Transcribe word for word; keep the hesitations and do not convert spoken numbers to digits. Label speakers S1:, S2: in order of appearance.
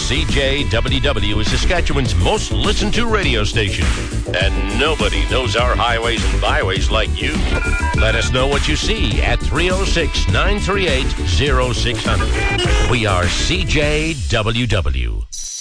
S1: C J W W is Saskatchewan's most listened to radio station. And nobody knows our highways and byways like you. Let us know what you see at three oh six, nine three eight, oh six hundred. We are C J W W.